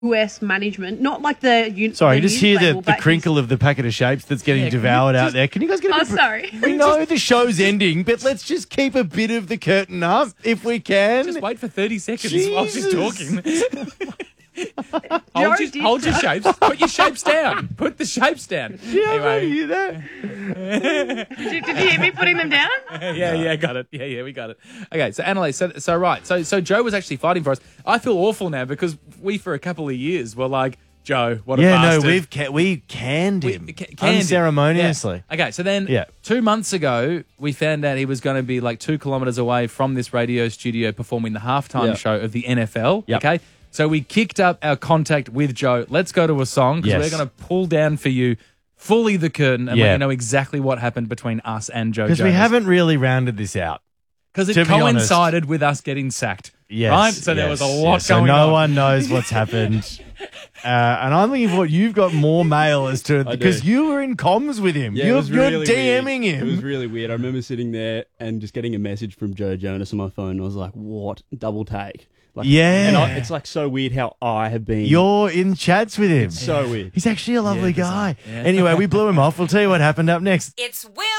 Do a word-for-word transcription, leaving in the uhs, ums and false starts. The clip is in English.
U S management, not like the un- Sorry, the just news hear the, label, the but crinkle of the packet of shapes that's getting Yeah, can you devoured out just- there. Can you guys get a Oh, bit? sorry. We know the show's ending, but let's just keep a bit of the curtain up if we can. Just wait for thirty seconds while she's Jesus. talking. Joe hold, your, did- hold your shapes. Put your shapes down. Put the shapes down. Yeah, Anyway. you that? Did you, did you hear me putting them down? yeah, yeah, got it. Yeah, yeah, we got it. Okay, so Annalise, so, so right, so so Joe was actually fighting for us. I feel awful now because we, for a couple of years, were like, Joe, what a Yeah, bastard. no, we've ca- we canned We- him ca- canned him. unceremoniously. Yeah. Okay, so then Yeah. two months ago, we found out he was going to be like two kilometres away from this radio studio performing the halftime Yeah. show of the N F L. Yep. Okay, so we kicked up our contact with Joe. Let's go to a song because Yes. we're going to pull down for you fully the curtain and let Yeah. you know exactly what happened between us and Joe. Because we haven't really rounded this out. because it to be honest. coincided with us getting sacked. Yes, right. So there yes, was a lot yes. So going no on. one knows what's happened. Uh, and I'm looking for you've got more mail as to I because do. you were in comms with him. Yeah, it you're was you're really DMing weird. him. It was really weird. I remember sitting there and just getting a message from Joe Jonas on my phone. I was like, "What? Double take?" Like, Yeah. and I, it's like so weird how I have been. You're in chats with him. so weird. He's actually a lovely Yeah, bizarre. guy. Yeah. Anyway, we blew him off. We'll tell you what happened up next. It's Will